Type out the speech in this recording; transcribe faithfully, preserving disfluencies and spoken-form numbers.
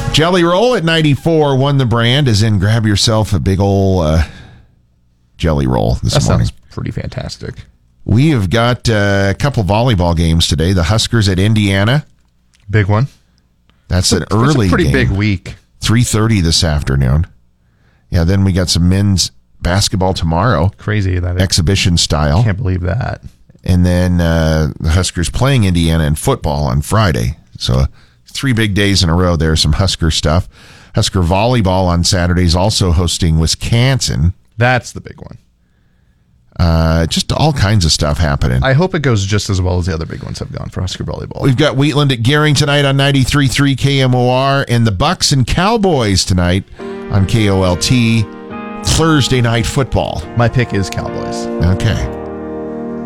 Jelly Roll at ninety-four won the brand, as in grab yourself a big ol' uh, Jelly Roll this that morning. Sounds pretty fantastic. We have got uh, a couple volleyball games today. The Huskers at Indiana. Big one. That's an It's early a pretty game. big week. three thirty this afternoon. Yeah, then we got some men's basketball tomorrow. Crazy that it, Exhibition style. can't believe that. And then uh, the Huskers playing Indiana in football on Friday. So three big days in a row there, some Husker stuff. Husker volleyball on Saturdays also hosting Wisconsin. That's the big one. Uh, just all kinds of stuff happening. I hope it goes just as well as the other big ones have gone for Husker volleyball. We've got Wheatland at Gearing tonight on ninety-three point three K M O R, and the Bucks and Cowboys tonight on K O L T. Thursday night football. My pick is Cowboys. Okay.